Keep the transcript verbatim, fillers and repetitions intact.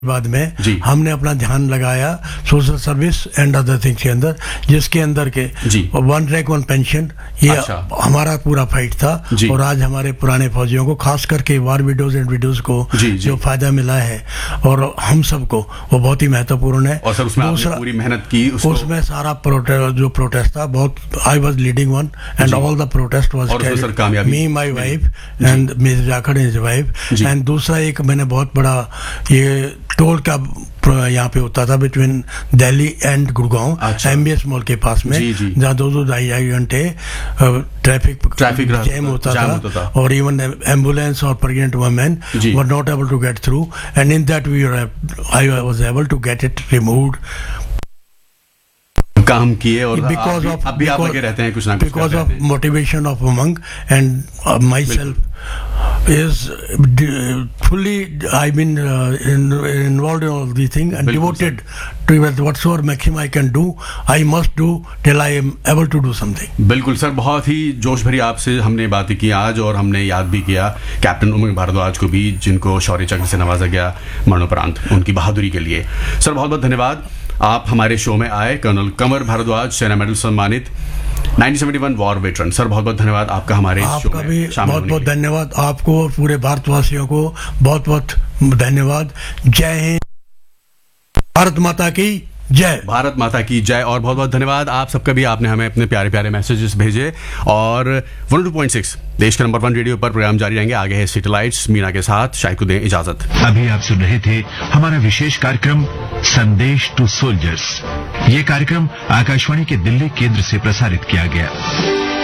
बाद में हमने अपना ध्यान लगाया social service and other things के अंदर, जिसके अंदर के वन रैंक वन पेंशन ये अच्छा। हमारा पूरा फाइट था और आज हमारे पुराने फौजियों को खास करके वार विडोज एंड विडोज को जी, जी। जो फायदा मिला है और हम सबको वो बहुत ही महत्वपूर्ण है। और सर उसमें दूसरा पूरी मेहनत की उसमें सारा प्रोटेस्ट जो प्रोटेस्ट था बहुत I was leading one and all the protest was me my wife and miss Jakhar is wife and दूसरा एक मैंने बहुत बड़ा ये टोल का यहाँ पे होता था between Delhi and Gurgaon MBS mall के पास में जहाँ दो दो ढाई ढाई घंटे ट्रैफिक ट्रैफिक जैम होता था और इवन एम्बुलेंस और pregnant women were not able to get through and in that we I was able to get it removed. काम किए और बिकॉज ऑफ अभी आप लगे रहते हैं कुछ ना कुछ because of motivation of Umang and my self is uh, fully I've been uh, in, involved in all these things and devoted to whatsoever maximum I can do I must do till I am able to do something। बिल्कुल sir, बहुत ही जोश भरी आपसे हमने बातें की आज और हमने याद भी किया कैप्टन उमंग भारद्वाज को भी, जिनको शौर्य चक्र से नवाजा गया मरणोपरांत उनकी बहादुरी के लिए। सर बहुत बहुत धन्यवाद, आप हमारे शो में आए। कर्नल कंवर भारद्वाज सेना मेडल सम्मानित nineteen seventy one war veteran, sir बहुत बहुत धन्यवाद आपका हमारे आपका शो में भी बहुत बहुत धन्यवाद आपको और पूरे भारतवासियों को बहुत बहुत धन्यवाद। जय हिंद, भारत माता की जय। भारत माता की जय। और बहुत बहुत धन्यवाद आप सबका भी, आपने हमें अपने प्यारे प्यारे मैसेजेस भेजे। और one O two point six देश के नंबर वन रेडियो पर प्रोग्राम जारी रहेंगे। आगे है सैटेलाइट्स मीना के साथ, शायद को दें इजाजत। अभी आप सुन रहे थे हमारा विशेष कार्यक्रम संदेश टू सोल्जर्स। ये कार्यक्रम आकाशवाणी के दिल्ली केंद्र से प्रसारित किया गया।